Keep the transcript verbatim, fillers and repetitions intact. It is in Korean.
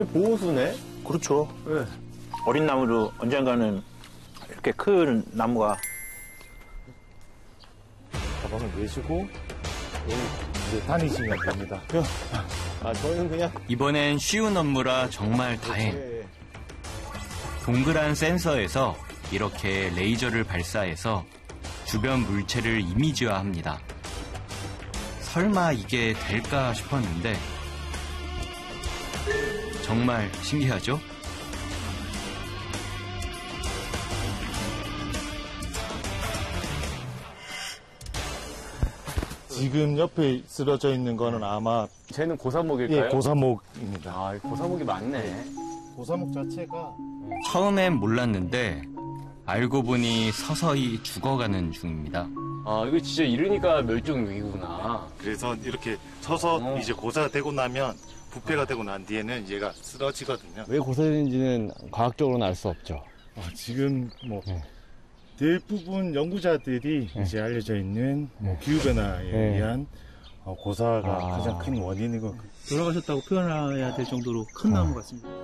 보호수네? 그렇죠. 네. 어린 나무도 언젠가는 이렇게 큰 나무가. 가방을 내시고 이제 다니시면 됩니다. 아, 저희는 그냥. 이번엔 쉬운 업무라 정말 다행. 네. 동그란 센서에서 이렇게 레이저를 발사해서 주변 물체를 이미지화합니다. 설마 이게 될까 싶었는데 정말 신기하죠? 지금 옆에 쓰러져 있는 거는 아마 쟤는 고사목일까요? 예, 고사목입니다. 아, 고사목이 많네. 고사목 자체가 처음엔 몰랐는데 알고 보니 서서히 죽어가는 중입니다. 아, 이거 진짜 이러니까 멸종위기구나. 그래서 이렇게 서서 어. 이제 고사가 되고 나면 부패가 되고 난 뒤에는 얘가 쓰러지거든요. 왜 고사되는지는 과학적으로는 알 수 없죠. 아, 지금 뭐 네. 대부분 연구자들이 네. 이제 알려져 있는 뭐 기후변화에 네. 의한 어, 고사가 아. 가장 큰 원인이고 돌아가셨다고 표현해야 될 정도로 큰 나무 같습니다.